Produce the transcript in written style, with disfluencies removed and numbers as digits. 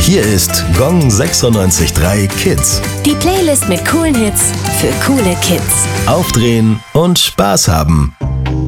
Hier ist Gong 96.3 Kids. Die Playlist mit coolen Hits für coole Kids. Aufdrehen und Spaß haben.